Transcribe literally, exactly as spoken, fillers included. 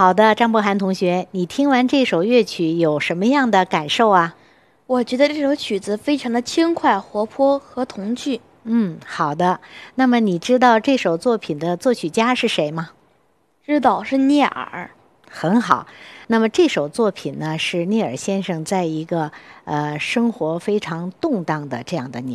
好的，张博涵同学，你听完这首乐曲有什么样的感受啊？ 我觉得这首曲子非常的轻快、活泼和童趣。 嗯，好的。那么你知道这首作品的作曲家是谁吗？ 知道是聂耳。 很好。那么这首作品呢，是聂耳先生在一个呃生活非常动荡的这样的年。